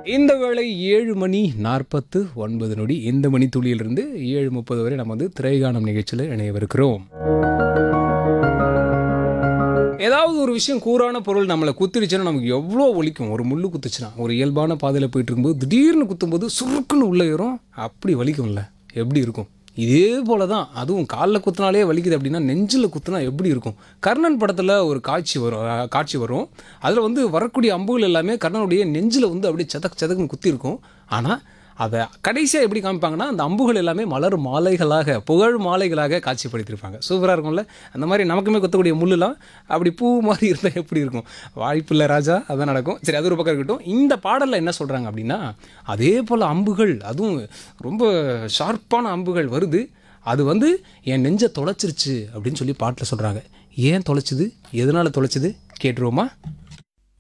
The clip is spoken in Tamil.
இந்த வேளை 7:49 நொடி. இந்த மணி துளியிலிருந்து 7:30 வரை நம்ம வந்து திரைகானம் நிகழ்ச்சியில் இணையவிருக்கிறோம். ஏதாவது ஒரு விஷயம் கூரான பொருள் நம்மளை குத்திருச்சுன்னா நமக்கு எவ்வளோ வலிக்கும். ஒரு முள்ளு குத்துச்சுன்னா, ஒரு இயல்பான பாதையில் போயிட்டு இருக்கும்போது திடீர்னு குத்தும்போது சுருக்குன்னு உள்ளே ஏறும். அப்படி வலிக்கும்ல, எப்படி இருக்கும்? இதே போல தான் அதுவும் காலில் குத்தினாலே வலிக்குது அப்படின்னா நெஞ்சில் குத்துனா எப்படி இருக்கும்? கர்ணன் படத்தில் ஒரு காட்சி வரும். அதில் வந்து வரக்கூடிய அம்புகள் எல்லாமே கர்ணனுடைய நெஞ்சில் வந்து அப்படியே சதக்குன்னு குத்தி இருக்கும். ஆனால் அதை கடைசியாக எப்படி காமிப்பாங்கன்னா, அந்த அம்புகள் எல்லாமே மலர் மாலைகளாக, புகழ் மாலைகளாக காட்சிப்படுத்தியிருப்பாங்க. சூப்பராக இருக்கும்ல. அந்த மாதிரி நமக்குமே குத்தக்கூடிய முள்ளுலாம் அப்படி பூ மாதிரி இருந்தால் எப்படி இருக்கும்? வாய்ப்பில்லை ராஜா, அதான் நடக்கும். சரி, அது ஒரு பக்கம் இருக்கட்டும். இந்த பாடலில் என்ன சொல்கிறாங்க அப்படின்னா, அதே போல் அம்புகள், அதுவும் ரொம்ப ஷார்ப்பான அம்புகள் வருது. அது வந்து என் நெஞ்சை தொலைச்சிருச்சு அப்படின்னு சொல்லி பாட்டில் சொல்கிறாங்க. ஏன் தொலைச்சிது? எதனால் தொலைச்சிது? கேட்டுருவோமா?